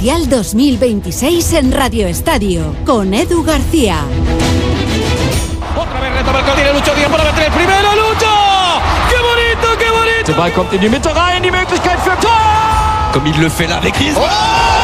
Mundial 2026 en Radio Estadio, con Edu García. Otra vez retoma el tiene Lucho Díaz para meter el primero. ¡Lucho! ¡Qué bonito, qué bonito! Der Ball kommt in die Mitte rein, die Möglichkeit für Tor! Comme il le fait là avec Griezmann. Oh!